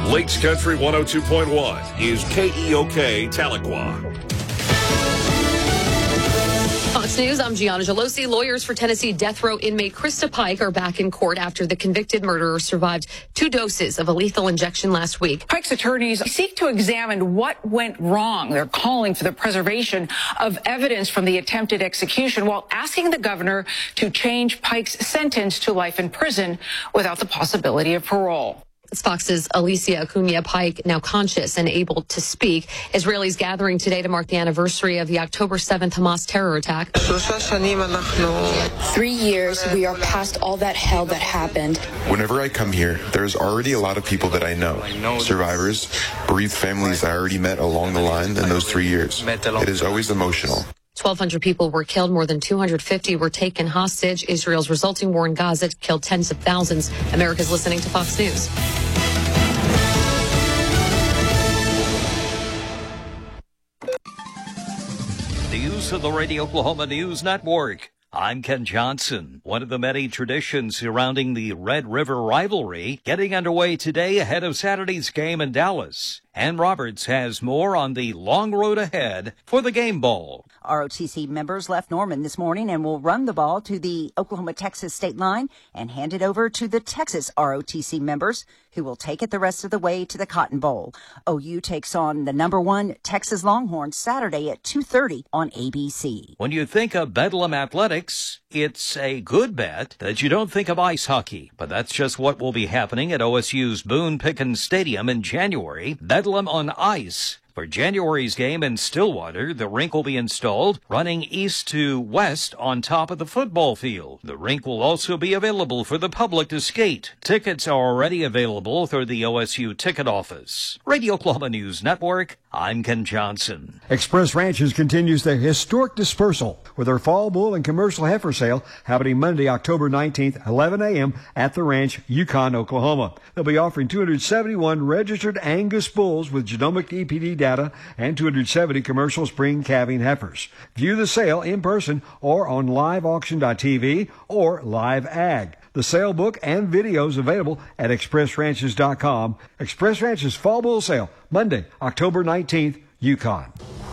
Lakes Country 102.1 is KEOK Tahlequah. Fox News, I'm Gianna Gelosi. Lawyers for Tennessee death row inmate Krista Pike are back in court after the convicted murderer survived 2 doses of a lethal injection last week. Pike's attorneys seek to examine what went wrong. They're calling for the preservation of evidence from the attempted execution while asking the governor to change Pike's sentence to life in prison without the possibility of parole. It's Fox's Alicia Acuna Pike, now conscious and able to speak. Israelis gathering today to mark the anniversary of the October 7th Hamas terror attack. 3 years, we are past all that hell that happened. Whenever I come here, there's already a lot of people that I know. Survivors, bereaved families I already met along the line in those 3 years. It is always emotional. 1,200 people were killed. More than 250 were taken hostage. Israel's resulting war in Gaza killed tens of thousands. America's listening to Fox News. News of the Radio Oklahoma News Network. I'm Ken Johnson. One of the many traditions surrounding the Red River rivalry getting underway today ahead of Saturday's game in Dallas. Ann Roberts has more on the long road ahead for the Game Bowl. ROTC members left Norman this morning and will run the ball to the Oklahoma-Texas state line and hand it over to the Texas ROTC members, who will take it the rest of the way to the Cotton Bowl. OU takes on the #1 Texas Longhorns Saturday at 2:30 on ABC. When you think of Bedlam Athletics, it's a good bet that you don't think of ice hockey. But that's just what will be happening at OSU's Boone Pickens Stadium in January. Bedlam on ice. For January's game in Stillwater, the rink will be installed, running east to west on top of the football field. The rink will also be available for the public to skate. Tickets are already available through the OSU ticket office. Radio Oklahoma News Network, I'm Ken Johnson. Express Ranches continues their historic dispersal with their fall bull and commercial heifer sale happening Monday, October 19th, 11 a.m. at the ranch, Yukon, Oklahoma. They'll be offering 271 registered Angus bulls with genomic EPD data and 270 commercial spring calving heifers. View the sale in person or on liveauction.tv or Live Ag. The sale book and videos available at expressranches.com. Express Ranches Fall Bull Sale, Monday, October 19th, Yukon.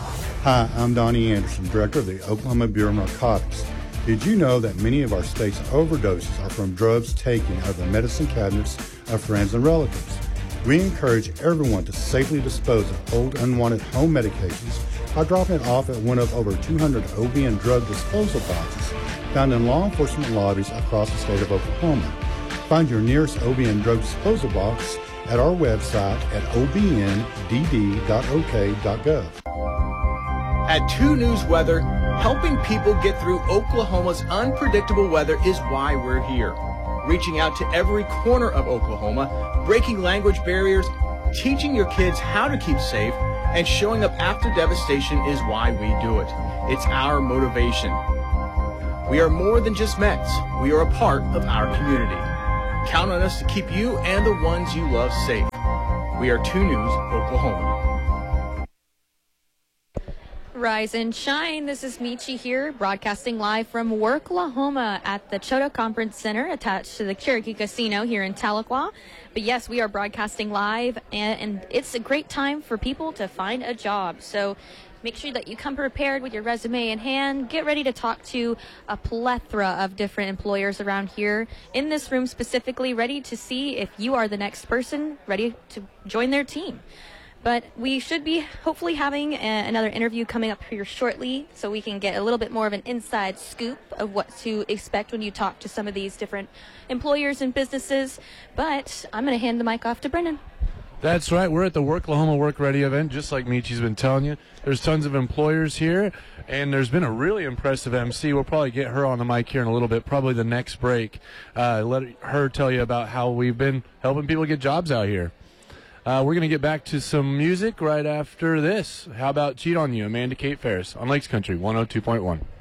Hi, I'm Donnie Anderson, Director of the Oklahoma Bureau of Narcotics. Did you know that many of our state's overdoses are from drugs taken out of the medicine cabinets of friends and relatives? We encourage everyone to safely dispose of old unwanted home medications by dropping it off at one of over 200 OBN drug disposal boxes found in law enforcement lobbies across the state of Oklahoma. Find your nearest OBN drug disposal box at our website at obndd.ok.gov. At 2 News Weather, helping people get through Oklahoma's unpredictable weather is why we're here. Reaching out to every corner of Oklahoma, breaking language barriers, teaching your kids how to keep safe, and showing up after devastation is why we do it. It's our motivation. We are more than just Mets. We are a part of our community. Count on us to keep you and the ones you love safe. We are 2 News Oklahoma. Rise and shine. This is Michi here, broadcasting live from Worklahoma at the Chota Conference Center attached to the Cherokee Casino here in Tahlequah. But yes, we are broadcasting live, and it's a great time for people to find a job. So make sure that you come prepared with your resume in hand. Get ready to talk to a plethora of different employers around here in this room specifically, ready to see if you are the next person ready to join their team. But we should be hopefully having another interview coming up here shortly so we can get a little bit more of an inside scoop of what to expect when you talk to some of these different employers and businesses. But I'm going to hand the mic off to Brennan. That's right. We're at the Worklahoma Work Ready event, just like Michi's been telling you. There's tons of employers here, and there's been a really impressive MC. We'll probably get her on the mic here in a little bit, probably the next break. Let her tell you about how we've been helping people get jobs out here. We're going to get back to some music right after this. How about Cheat on You, Amanda Kate Ferris on Lakes Country 102.1.